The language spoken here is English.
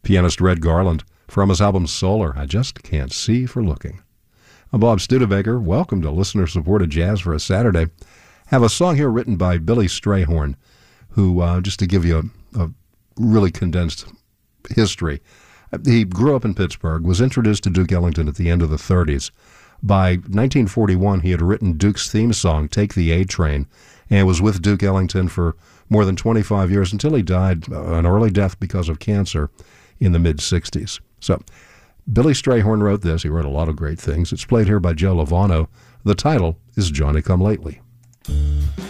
Pianist Red Garland, from his album Solar, I Just Can't See for Looking. I'm Bob Studebaker. Welcome to listener-supported jazz for a Saturday. Have a song here written by Billy Strayhorn, who, just to give you a really condensed history, he grew up in Pittsburgh, was introduced to Duke Ellington at the end of the 30s. By 1941, he had written Duke's theme song, Take the A Train, and was with Duke Ellington for more than 25 years until he died an early death because of cancer in the mid-60s. So Billy Strayhorn wrote this. He wrote a lot of great things. It's played here by Joe Lovano. The title is Johnny Come Lately.